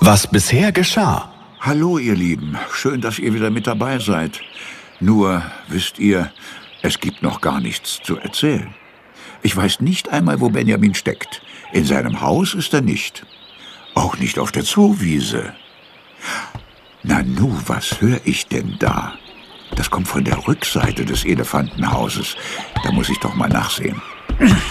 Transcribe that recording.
Was bisher geschah. Hallo, ihr Lieben. Schön, dass ihr wieder mit dabei seid. Nur, wisst ihr, es gibt noch gar nichts zu erzählen. Ich weiß nicht einmal, wo Benjamin steckt. In seinem Haus ist er nicht. Auch nicht auf der Zoowiese. Nanu, was höre ich denn da? Das kommt von der Rückseite des Elefantenhauses. Da muss ich doch mal nachsehen.